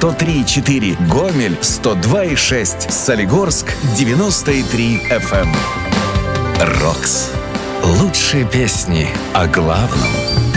103,4, Гомель 102,6, Солигорск 90,3 FM. Рокс. Лучшие песни о главном.